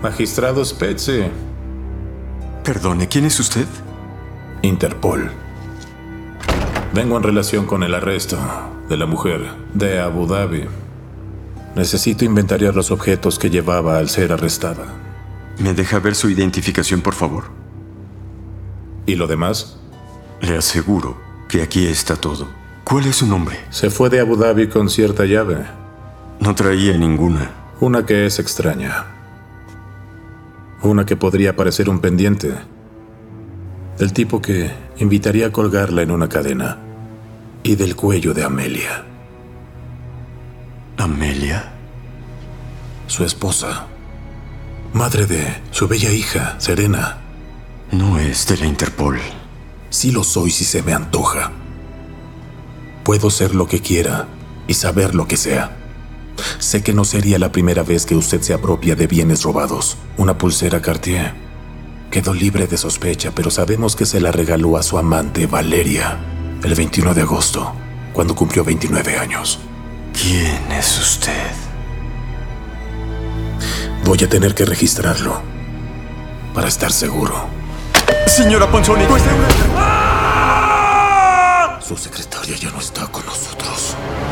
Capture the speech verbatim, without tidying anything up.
Magistrado Spezzi. Perdone, ¿quién es usted? Interpol. Vengo en relación con el arresto de la mujer de Abu Dhabi. Necesito inventariar los objetos que llevaba al ser arrestada. ¿Me deja ver su identificación, por favor? ¿Y lo demás? Le aseguro que aquí está todo. ¿Cuál es su nombre? Se fue de Abu Dhabi con cierta llave. No traía ninguna. Una que es extraña. Una que podría parecer un pendiente. Del tipo que invitaría a colgarla en una cadena. Y del cuello de Amelia. ¿Amelia? Su esposa. Madre de su bella hija, Serena. No es de la Interpol. Sí lo soy si se me antoja. Puedo ser lo que quiera y saber lo que sea. Sé que no sería la primera vez que usted se apropia de bienes robados. Una pulsera Cartier. Quedó libre de sospecha, pero sabemos que se la regaló a su amante, Valeria, el veintiuno de agosto, cuando cumplió veintinueve años. ¿Quién es usted? Voy a tener que registrarlo para estar seguro. Señora Ponzoni, no es... Su secretaria ya no está con nosotros.